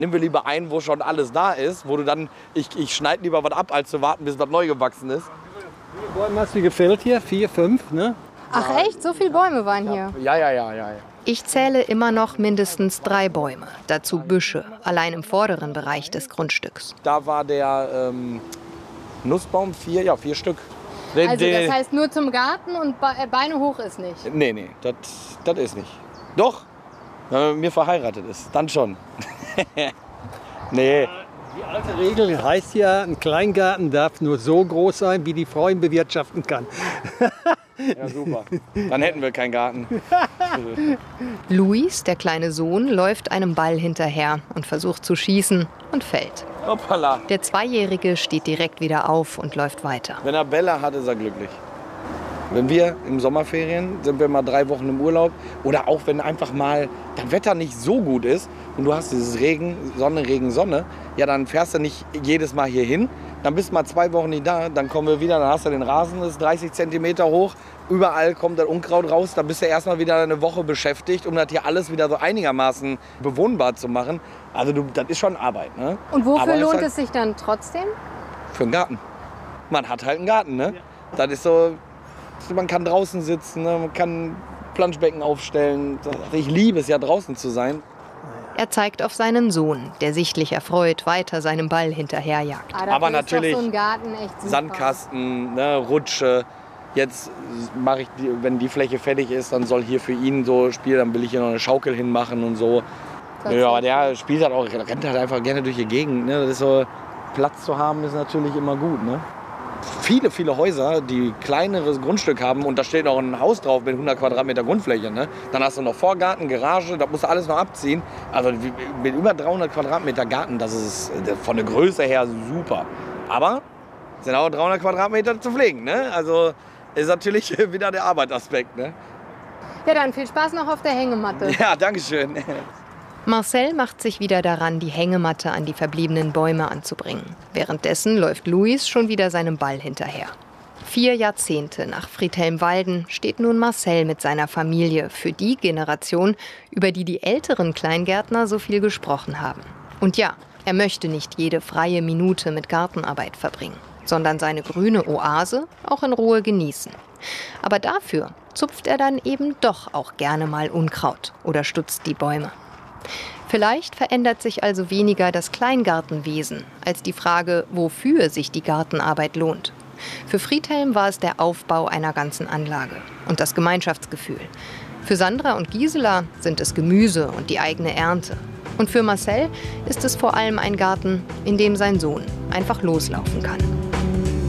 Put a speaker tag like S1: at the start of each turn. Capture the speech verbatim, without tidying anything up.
S1: Nimm wir lieber ein, wo schon alles da ist, wo du dann, ich, ich schneide lieber was ab, als zu warten, bis was neu gewachsen ist.
S2: Wie viele Bäume hast du gefällt hier? Vier, fünf, ne?
S3: Ach echt? So viele Bäume waren hier?
S1: Ja, ja, ja, ja, ja.
S4: Ich zähle immer noch mindestens drei Bäume, dazu Büsche, allein im vorderen Bereich des Grundstücks.
S1: Da war der ähm, Nussbaum, vier, ja, vier Stück.
S3: Den, also das heißt nur zum Garten und Beine hoch ist nicht?
S1: Nee, nee, das ist nicht. Doch, wenn man mit mir verheiratet ist, dann schon. Nee.
S2: Die alte Regel heißt ja, ein Kleingarten darf nur so groß sein, wie die Frau ihn bewirtschaften kann.
S1: Ja, super. Dann hätten wir keinen Garten.
S4: Luis, der kleine Sohn, läuft einem Ball hinterher und versucht zu schießen und fällt.
S1: Hoppala.
S4: Der Zweijährige steht direkt wieder auf und läuft weiter.
S1: Wenn er Bälle hat, ist er glücklich. Wenn wir im Sommerferien sind wir mal drei Wochen im Urlaub oder auch wenn einfach mal das Wetter nicht so gut ist und du hast dieses Regen, Sonne, Regen, Sonne, ja dann fährst du nicht jedes Mal hier hin, dann bist du mal zwei Wochen nicht da, dann kommen wir wieder, dann hast du den Rasen, das ist dreißig Zentimeter hoch, überall kommt das Unkraut raus, dann bist du erstmal wieder eine Woche beschäftigt, um das hier alles wieder so einigermaßen bewohnbar zu machen. Also du, das ist schon Arbeit. Ne?
S3: Und wofür lohnt
S1: halt
S3: es sich dann trotzdem?
S1: Für einen Garten. Man hat halt einen Garten, ne? Ja. Das ist so, man kann draußen sitzen, ne? Man kann Planschbecken aufstellen. Ich liebe es ja, draußen zu sein.
S4: Er zeigt auf seinen Sohn, der sichtlich erfreut weiter seinem Ball hinterherjagt.
S3: Ah,
S1: aber natürlich
S3: ist doch so ein Garten echt super.
S1: Sandkasten, ne, Rutsche. Jetzt mache ich, die, wenn die Fläche fertig ist, dann soll hier für ihn so spielen, dann will ich hier noch eine Schaukel hinmachen und so. Ja, aber der spielt halt auch, rennt halt einfach gerne durch die Gegend. Ne? Das ist so, Platz zu haben ist natürlich immer gut. Ne? Viele, viele Häuser, die kleineres Grundstück haben und da steht noch ein Haus drauf mit hundert Quadratmeter Grundfläche. Ne? Dann hast du noch Vorgarten, Garage, da musst du alles noch abziehen. Also mit über dreihundert Quadratmeter Garten, das ist von der Größe her super. Aber es sind auch dreihundert Quadratmeter zu pflegen. Ne? Also ist natürlich wieder der Arbeitsaspekt. Ne?
S3: Ja, dann viel Spaß noch auf der Hängematte.
S1: Ja, danke schön.
S4: Marcel macht sich wieder daran, die Hängematte an die verbliebenen Bäume anzubringen. Währenddessen läuft Luis schon wieder seinem Ball hinterher. Vier Jahrzehnte nach Friedhelmwalden steht nun Marcel mit seiner Familie für die Generation, über die die älteren Kleingärtner so viel gesprochen haben. Und ja, er möchte nicht jede freie Minute mit Gartenarbeit verbringen, sondern seine grüne Oase auch in Ruhe genießen. Aber dafür zupft er dann eben doch auch gerne mal Unkraut oder stutzt die Bäume. Vielleicht verändert sich also weniger das Kleingartenwesen als die Frage, wofür sich die Gartenarbeit lohnt. Für Friedhelm war es der Aufbau einer ganzen Anlage und das Gemeinschaftsgefühl. Für Sandra und Gisela sind es Gemüse und die eigene Ernte. Und für Marcel ist es vor allem ein Garten, in dem sein Sohn einfach loslaufen kann.